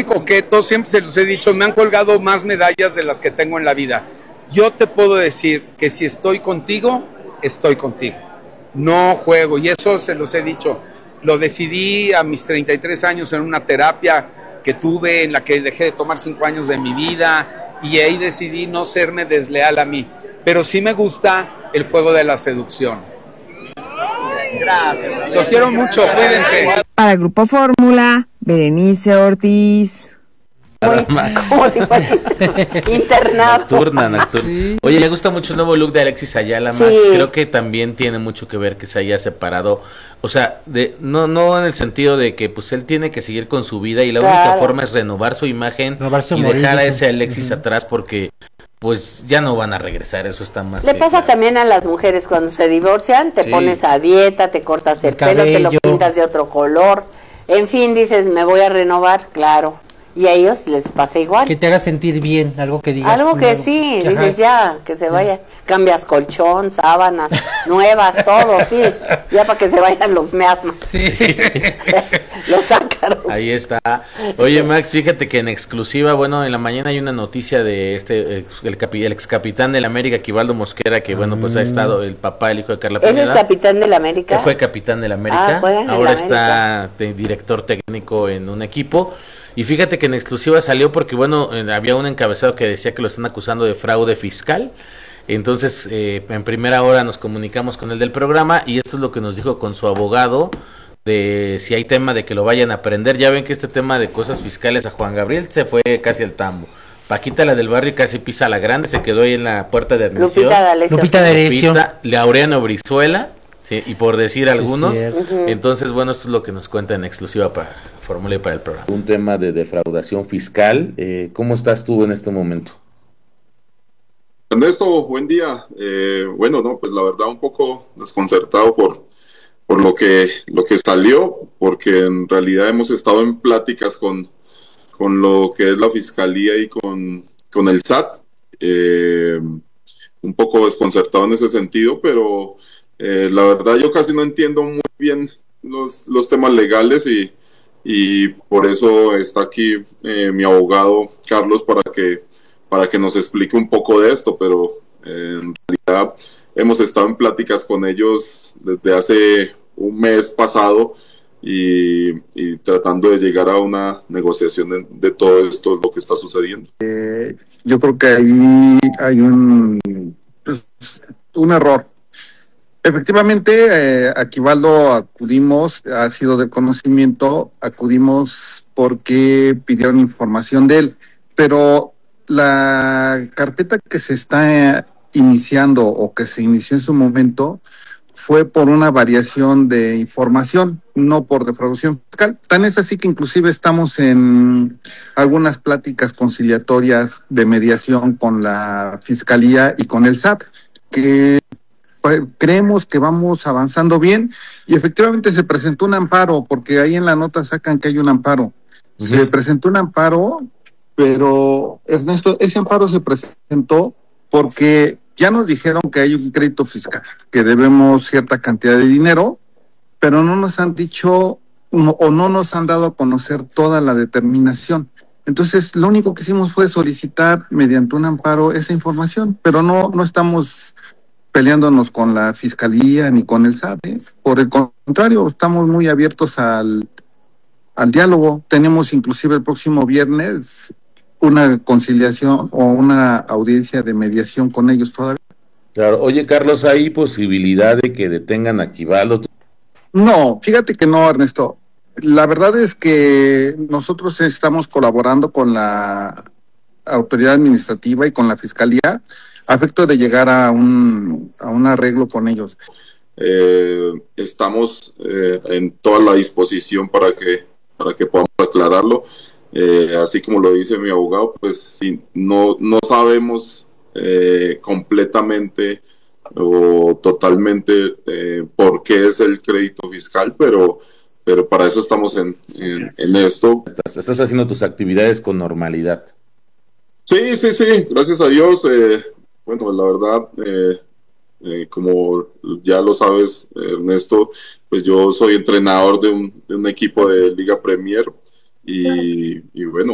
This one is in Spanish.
soy coqueto, siempre se los he dicho, me han colgado más medallas de las que tengo en la vida. Yo te puedo decir que si estoy contigo, estoy contigo. No juego, y eso se los he dicho. Lo decidí a mis 33 años en una terapia que tuve, en la que dejé de tomar 5 años de mi vida, y ahí decidí no serme desleal a mí. Pero sí me gusta el juego de la seducción. Gracias. Los quiero mucho, cuídense. Para el Grupo Fórmula, Berenice Ortiz. Como si fuera internado. Nocturna. Sí. Oye, me gusta mucho el nuevo look de Alexis Ayala, Max. Sí. Creo que también tiene mucho que ver que se haya separado. O sea, no en el sentido de que pues él tiene que seguir con su vida y la única forma es renovar su imagen y dejar a ese Alexis atrás, porque pues ya no van a regresar, eso está más. Le pasa también a las mujeres cuando se divorcian, te pones a dieta, te cortas el pelo, te lo pintas de otro color. En fin, dices, me voy a renovar, claro. Y a ellos les pasa igual. Que te haga sentir bien, algo que digas. Algo que sí, dices ya, que se vaya. Cambias colchón, sábanas, nuevas, todo, sí. Ya para que se vayan los miasmas. Sí. Los ácaros. Ahí está. Oye, Max, fíjate que en exclusiva, bueno, en la mañana hay una noticia de el ex capitán del América, Quivaldo Mosquera, que bueno, pues ha estado el papá, el hijo de Carla Pineda. ¿Él es capitán del América? Fue capitán del América. Ahora está director técnico en un equipo. Y fíjate que en exclusiva salió porque, bueno, había un encabezado que decía que lo están acusando de fraude fiscal. Entonces, en primera hora nos comunicamos con el del programa y esto es lo que nos dijo con su abogado, de si hay tema de que lo vayan a prender. Ya ven que este tema de cosas fiscales a Juan Gabriel se fue casi al tambo. Paquita, la del barrio, casi pisa la grande, se quedó ahí en la puerta de admisión. Lupita D'Alessio. Laureano Brizuela, sí, y por decir algunos. Sí, entonces, bueno, esto es lo que nos cuenta en exclusiva para Fórmula y para el programa. Un tema de defraudación fiscal. ¿Cómo estás tú en este momento? Ernesto, buen día. Bueno, no, pues la verdad un poco desconcertado por lo que salió, porque en realidad hemos estado en pláticas con lo que es la fiscalía y con el SAT. Un poco desconcertado en ese sentido, pero la verdad yo casi no entiendo muy bien los temas legales y por eso está aquí mi abogado Carlos para que nos explique un poco de esto, pero en realidad hemos estado en pláticas con ellos desde hace un mes pasado y tratando de llegar a una negociación de todo esto, lo que está sucediendo. Yo creo que ahí hay un error. Efectivamente, a Quivaldo acudimos, ha sido de conocimiento, acudimos porque pidieron información de él, pero la carpeta que se está iniciando o que se inició en su momento fue por una variación de información, no por defraudación fiscal. Tan es así que inclusive estamos en algunas pláticas conciliatorias de mediación con la Fiscalía y con el SAT, que creemos que vamos avanzando bien y efectivamente se presentó un amparo, porque ahí en la nota sacan que hay un amparo. Uh-huh. Se presentó un amparo, pero Ernesto, ese amparo se presentó porque ya nos dijeron que hay un crédito fiscal, que debemos cierta cantidad de dinero, pero no nos han dicho o no nos han dado a conocer toda la determinación. Entonces, lo único que hicimos fue solicitar mediante un amparo esa información, pero no estamos peleándonos con la Fiscalía ni con el SAT, ¿eh? Por el contrario, estamos muy abiertos al diálogo. Tenemos inclusive el próximo viernes una conciliación o una audiencia de mediación con ellos todavía. Claro. Oye, Carlos, ¿hay posibilidad de que detengan a Quivaldo? No, fíjate que no, Ernesto. La verdad es que nosotros estamos colaborando con la autoridad administrativa y con la Fiscalía a efecto de llegar a un arreglo con ellos. Estamos en toda la disposición para que podamos aclararlo. Así como lo dice mi abogado, pues sí, no sabemos completamente o totalmente por qué es el crédito fiscal, pero para eso estamos en esto. Estás haciendo tus actividades con normalidad. Sí, gracias a Dios. Bueno, la verdad, como ya lo sabes, Ernesto, pues yo soy entrenador de un equipo de Liga Premier y bueno,